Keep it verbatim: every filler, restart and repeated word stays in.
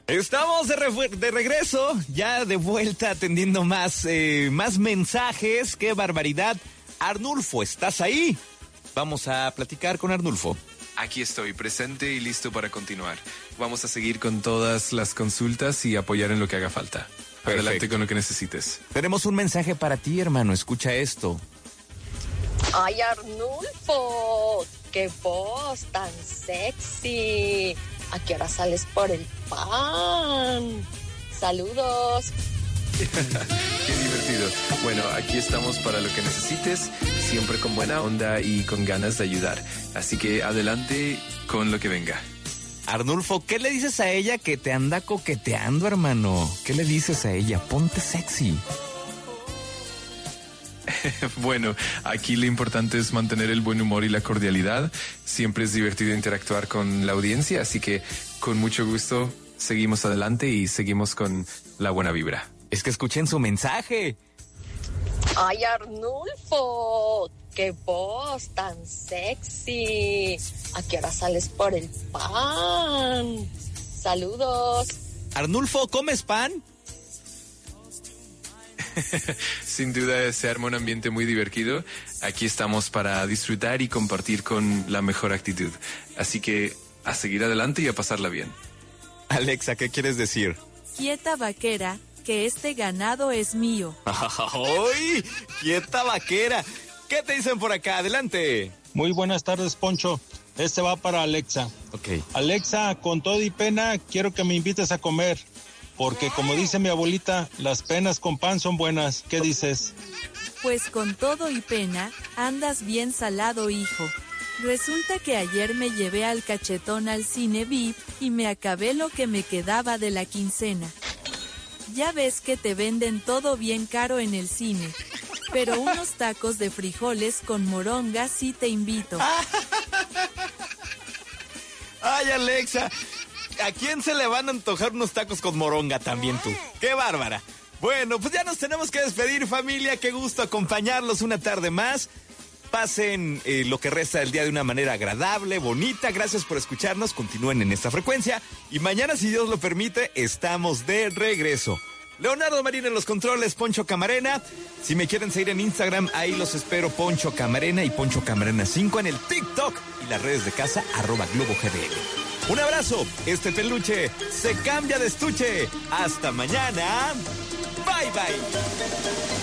Estamos de, re- de regreso, ya de vuelta atendiendo más, eh, más mensajes. ¡Qué barbaridad! Arnulfo, ¿estás ahí? Vamos a platicar con Arnulfo. Aquí estoy, presente y listo para continuar. Vamos a seguir con todas las consultas y apoyar en lo que haga falta. Perfecto. Adelante con lo que necesites. Tenemos un mensaje para ti, hermano. Escucha esto. ¡Ay, Arnulfo! ¡Qué voz tan sexy! ¿A qué hora sales por el pan? ¡Saludos! Qué divertido. Bueno, aquí estamos para lo que necesites, siempre con buena onda y con ganas de ayudar. Así que adelante con lo que venga. Arnulfo, ¿qué le dices a ella que te anda coqueteando, hermano? ¿Qué le dices a ella? Ponte sexy. Bueno, aquí lo importante es mantener el buen humor y la cordialidad. Siempre es divertido interactuar con la audiencia, así que con mucho gusto seguimos adelante y seguimos con la buena vibra. Es que escuchen su mensaje. ¡Ay, Arnulfo! ¡Qué voz tan sexy! ¿A qué hora sales por el pan? ¡Saludos! Arnulfo, ¿comes pan? Sin duda se arma un ambiente muy divertido. Aquí estamos para disfrutar y compartir con la mejor actitud. Así que a seguir adelante y a pasarla bien. Alexa, ¿qué quieres decir? Quieta vaquera, que este ganado es mío. ¡Ay! ¡Quieta vaquera! ¿Qué te dicen por acá? Adelante. Muy buenas tardes, Poncho. Este va para Alexa. Ok. Alexa, con todo y pena, quiero que me invites a comer. Porque como dice mi abuelita, las penas con pan son buenas. ¿Qué dices? Pues con todo y pena, andas bien salado, hijo. Resulta que ayer me llevé al cachetón al cine V I P y me acabé lo que me quedaba de la quincena. Ya ves que te venden todo bien caro en el cine, pero unos tacos de frijoles con moronga sí te invito. ¡Ay, Alexa! ¿A quién se le van a antojar unos tacos con moronga también tú? ¡Qué bárbara! Bueno, pues ya nos tenemos que despedir, familia. Qué gusto acompañarlos una tarde más. Pasen eh, lo que resta del día de una manera agradable, bonita. Gracias por escucharnos. Continúen en esta frecuencia. Y mañana, si Dios lo permite, estamos de regreso. Leonardo Marín en los controles, Poncho Camarena. Si me quieren seguir en Instagram, ahí los espero, Poncho Camarena y Poncho Camarena cinco en el TikTok y las redes de casa, arroba Globo G D L. Un abrazo, este peluche se cambia de estuche. Hasta mañana. Bye, bye.